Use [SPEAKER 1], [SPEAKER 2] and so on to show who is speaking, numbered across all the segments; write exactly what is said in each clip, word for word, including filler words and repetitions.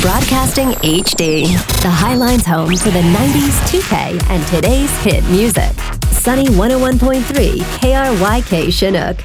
[SPEAKER 1] Broadcasting H D. The Highline's home for the nineties, two K, and today's hit music. Sunny one oh one point three K R Y K Chinook.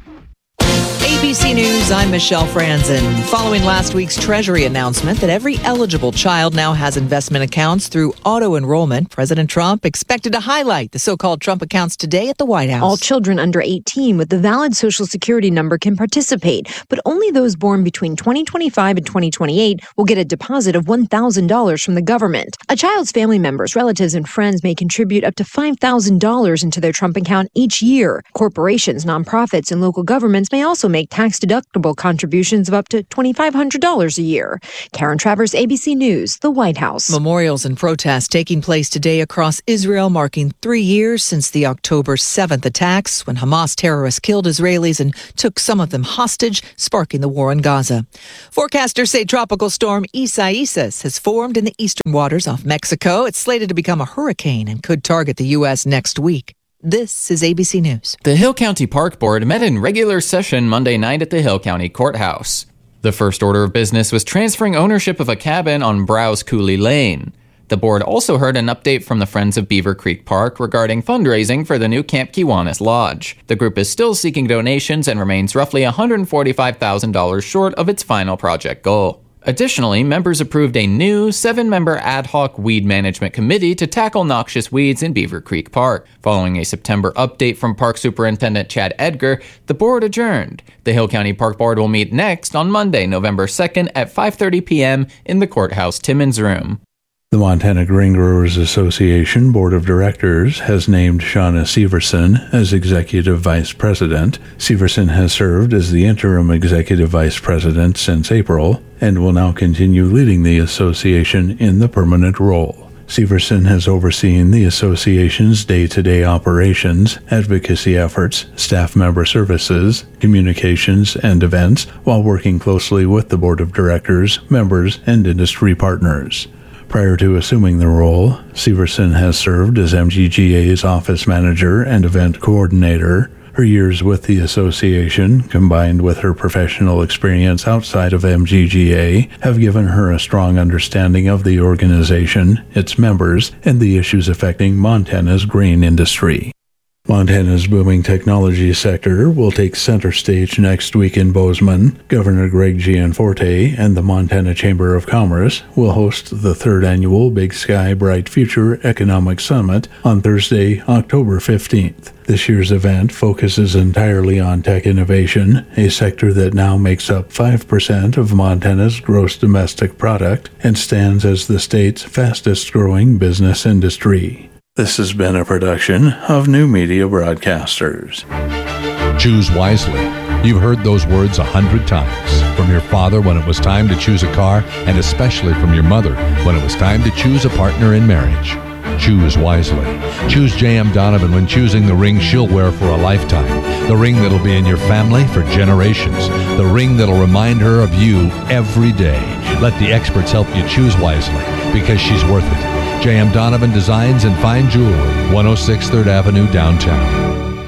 [SPEAKER 2] A B C News, I'm Michelle Franzen. Following last week's Treasury announcement that every eligible child now has investment accounts through auto-enrollment, President Trump expected to highlight the so-called Trump accounts today at the White House.
[SPEAKER 3] All children under eighteen with the valid Social Security number can participate, but only those born between twenty twenty-five and twenty twenty-eight will get a deposit of one thousand dollars from the government. A child's family members, relatives, and friends may contribute up to five thousand dollars into their Trump account each year. Corporations, nonprofits, and local governments may also make tax-deductible contributions of up to two thousand five hundred dollars a year. Karen Travers, A B C News, the White House.
[SPEAKER 2] Memorials and protests taking place today across Israel, marking three years since the October seventh attacks, when Hamas terrorists killed Israelis and took some of them hostage, sparking the war in Gaza. Forecasters say tropical storm Isaias has formed in the eastern waters off Mexico. It's slated to become a hurricane and could target the U S next week. This is A B C News.
[SPEAKER 4] The Hill County Park Board met in regular session Monday night at the Hill County Courthouse. The first order of business was transferring ownership of a cabin on Browse Cooley Lane. The board also heard an update from the Friends of Beaver Creek Park regarding fundraising for the new Camp Kiwanis Lodge. The group is still seeking donations and remains roughly one hundred forty-five thousand dollars short of its final project goal. Additionally, members approved a new seven-member ad hoc weed management committee to tackle noxious weeds in Beaver Creek Park. Following a September update from Park Superintendent Chad Edgar, the board adjourned. The Hill County Park Board will meet next on Monday, November second at five thirty p.m. in the Courthouse Timmons Room.
[SPEAKER 5] The Montana Grain Growers Association Board of Directors has named Shauna Severson as Executive Vice President. Severson has served as the interim Executive Vice President since April and will now continue leading the association in the permanent role. Severson has overseen the association's day-to-day operations, advocacy efforts, staff member services, communications, and events, while working closely with the Board of Directors, members, and industry partners. Prior to assuming the role, Severson has served as M G G A's office manager and event coordinator. Her years with the association, combined with her professional experience outside of M G G A, have given her a strong understanding of the organization, its members, and the issues affecting Montana's grain industry. Montana's booming technology sector will take center stage next week in Bozeman. Governor Greg Gianforte and the Montana Chamber of Commerce will host the third annual Big Sky Bright Future Economic Summit on Thursday, October fifteenth. This year's event focuses entirely on tech innovation, a sector that now makes up five percent of Montana's gross domestic product and stands as the state's fastest-growing business industry. This has been a production of New Media Broadcasters.
[SPEAKER 6] Choose wisely. You've heard those words a hundred times. From your father when it was time to choose a car, and especially from your mother when it was time to choose a partner in marriage. Choose wisely. Choose J M Donovan when choosing the ring she'll wear for a lifetime. The ring that'll be in your family for generations. The ring that'll remind her of you every day. Let the experts help you choose wisely, because she's worth it. J M Donovan Designs and Fine Jewelry, one oh six third Avenue, downtown.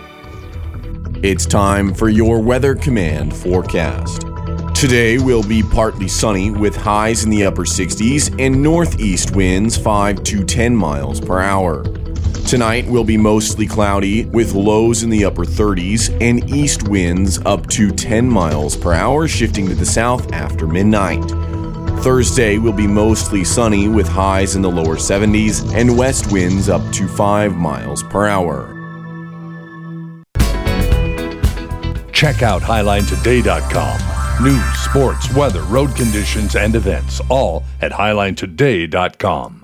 [SPEAKER 7] It's time for your Weather Command forecast. Today will be partly sunny with highs in the upper sixties and northeast winds five to ten miles per hour. Tonight will be mostly cloudy with lows in the upper thirties and east winds up to ten miles per hour, shifting to the south after midnight. Thursday will be mostly sunny with highs in the lower seventies and west winds up to five miles per hour.
[SPEAKER 8] Check out Highline Today dot com. News, sports, weather, road conditions, and events, all at Highline Today dot com.